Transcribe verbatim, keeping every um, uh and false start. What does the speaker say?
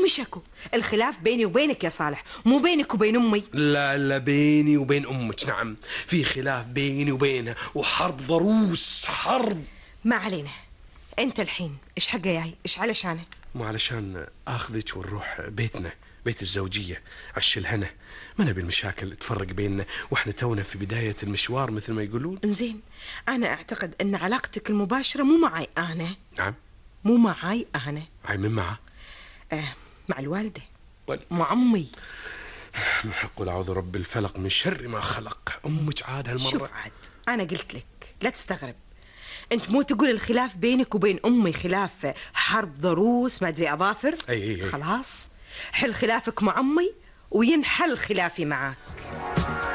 وشكو الخلاف بيني وبينك يا صالح، مو بينك وبين أمي. لا لا بيني وبين أمك، نعم في خلاف بيني وبينها وحرب ضروس، حرب. ما علينا. أنت الحين إيش حقه جاي؟ إيش علشانه؟ مو علشان أخذك ونروح بيتنا، بيت الزوجية، عش الهنا. ما نبي المشاكل تفرق بيننا وإحنا تونا في بداية المشوار مثل ما يقولون. إنزين، أنا أعتقد أن علاقتك المباشرة مو معي أنا. نعم. مو معي أنا. معي من معه؟ آه مع الوالدة وال... مع أمي. محق أعوذ رب الفلق من شر ما خلق. أمك عاد هالمرة. شوف عاد، أنا قلت لك لا تستغرب. أنت مو تقول الخلاف بينك وبين أمي خلاف حرب ضروس ما أدري أظافر. أي أي أي. خلاص حل خلافك مع أمي وينحل خلافي معاك.